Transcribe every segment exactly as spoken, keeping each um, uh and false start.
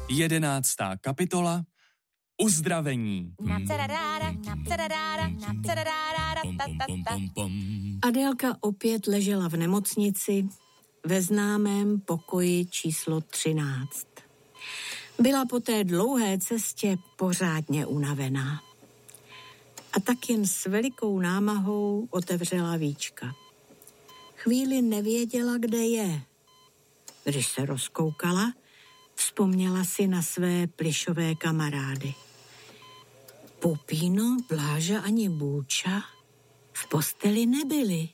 Jedenáctá kapitola. Uzdravení. Adélka opět ležela v nemocnici ve známém pokoji číslo třináct. Byla po té dlouhé cestě pořádně unavená. A tak jen s velikou námahou otevřela víčka. Chvíli nevěděla, kde je. Když se rozkoukala, vzpomněla si na své plyšové kamarády. Pupíno, Bláža ani Bůča v posteli nebyli.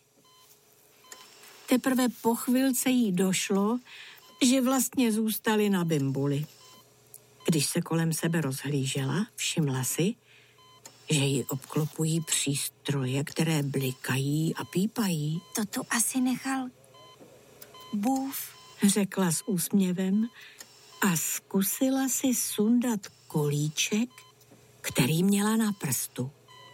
Teprve po chvilce jí došlo, že vlastně zůstali na bimbuli. Když se kolem sebe rozhlížela, všimla si, že ji obklopují přístroje, které blikají a pípají. To tu asi nechal Bův, řekla s úsměvem a zkusila si sundat kolíček, který měla na prstu.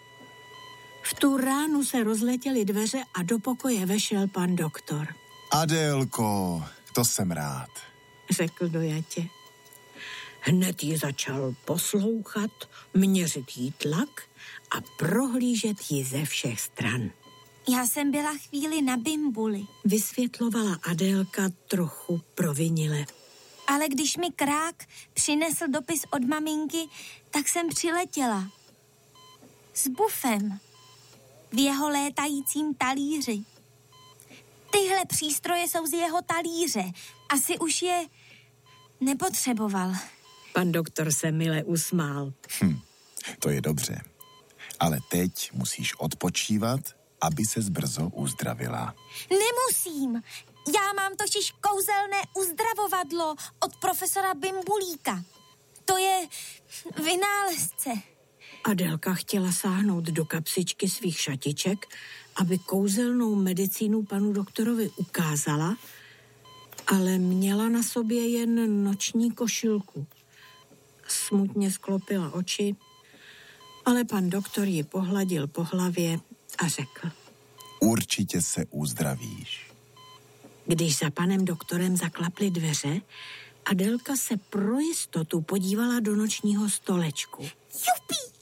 V tu ránu se rozletěly dveře a do pokoje vešel pan doktor. Adélko, to jsem rád, řekl dojatě. Hned ji začal poslouchat, měřit jí tlak a prohlížet ji ze všech stran. Já jsem byla chvíli na bimbuli, vysvětlovala Adélka trochu provinile. Ale když mi Krák přinesl dopis od maminky, tak jsem přiletěla. S Bufem. V jeho létajícím talíři. Tyhle přístroje jsou z jeho talíře. Asi už je nepotřeboval. Pan doktor se mile usmál. Hm, to je dobře. Ale teď musíš odpočívat, aby ses brzo uzdravila. Nemusím. Já mám totiž kouzelné uzdravovadlo od profesora Bimbulíka. To je vynálezce. Adélka chtěla sáhnout do kapsičky svých šatiček, aby kouzelnou medicínu panu doktorovi ukázala, ale měla na sobě jen noční košilku. Smutně sklopila oči, ale pan doktor ji pohladil po hlavě a řekl. Určitě se uzdravíš. Když za panem doktorem zaklaply dveře, Adélka se pro jistotu podívala do nočního stolečku. Jupi!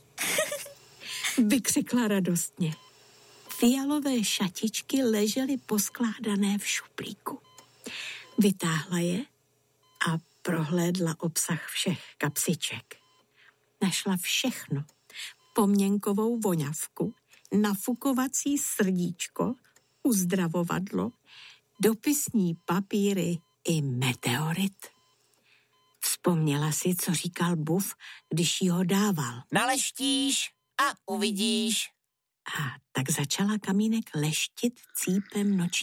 Vykřikla radostně. Fialové šatičky ležely poskládané v šuplíku. Vytáhla je a prohlédla obsah všech kapsiček. Našla všechno. Pomněnkovou voňavku, nafukovací srdíčko, uzdravovadlo, dopisní papíry i meteorit. Vzpomněla si, co říkal Buf, když jí ho dával. Naleštíš a uvidíš. A tak začala kamínek leštit cípem noční